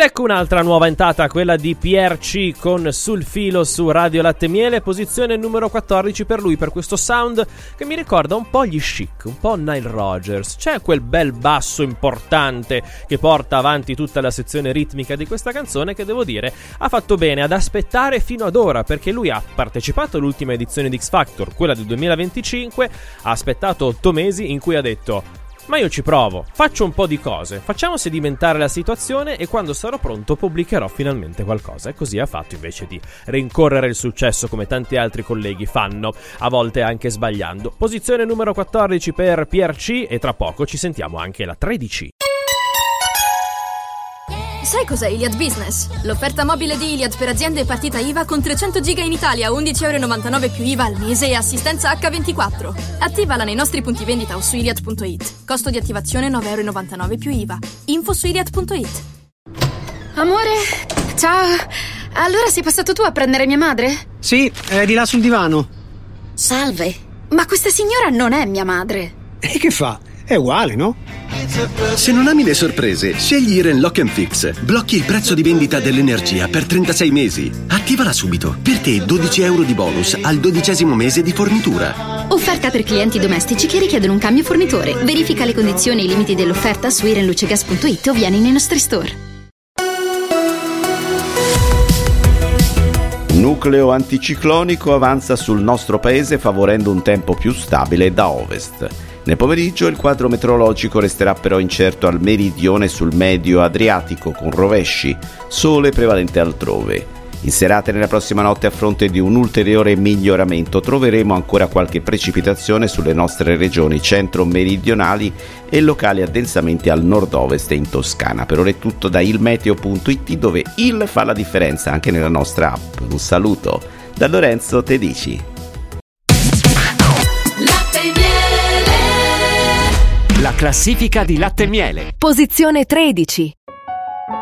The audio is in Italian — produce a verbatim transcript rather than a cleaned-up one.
ecco un'altra nuova entrata, quella di Pier C con Sul filo su Radio Latte Miele, posizione numero quattordici per lui, per questo sound che mi ricorda un po' gli Chic, un po' Nile Rodgers. C'è quel bel basso importante che porta avanti tutta la sezione ritmica di questa canzone, che devo dire ha fatto bene ad aspettare fino ad ora, perché lui ha partecipato all'ultima edizione di X Factor, quella del duemilaventicinque, ha aspettato otto mesi in cui ha detto: ma io ci provo, faccio un po' di cose, facciamo sedimentare la situazione e quando sarò pronto pubblicherò finalmente qualcosa. E così ha fatto, invece di rincorrere il successo come tanti altri colleghi fanno, a volte anche sbagliando. Posizione numero quattordici per Pier C, e tra poco ci sentiamo anche la tredici. Sai cos'è Iliad Business? L'offerta mobile di Iliad per aziende e partita I V A con trecento giga in Italia, undici virgola novantanove euro più I V A al mese e assistenza acca ventiquattro. Attivala nei nostri punti vendita o su iliad punto it. Costo di attivazione nove virgola novantanove euro più I V A. Info su iliad punto it. Amore, ciao. Allora sei passato tu a prendere mia madre? Sì, è di là sul divano. Salve, ma questa signora non è mia madre. E che fa? È uguale, no? Se non ami le sorprese, scegli Iren Lock and Fix. Blocchi il prezzo di vendita dell'energia per trentasei mesi. Attivala subito. Per te dodici euro di bonus al dodicesimo mese di fornitura. Offerta per clienti domestici che richiedono un cambio fornitore. Verifica le condizioni e i limiti dell'offerta su iren luce gas punto it o vieni nei nostri store. Nucleo anticiclonico avanza sul nostro paese favorendo un tempo più stabile da ovest. Nel pomeriggio il quadro meteorologico resterà però incerto al meridione sul medio Adriatico con rovesci, sole prevalente altrove. In serata e nella prossima notte, a fronte di un ulteriore miglioramento, troveremo ancora qualche precipitazione sulle nostre regioni centro-meridionali e locali addensamenti al nord-ovest e in Toscana. Per ora è tutto da ilmeteo punto it, dove il fa la differenza anche nella nostra app. Un saluto da Lorenzo Tedici. La classifica di Latte Miele. Posizione tredici.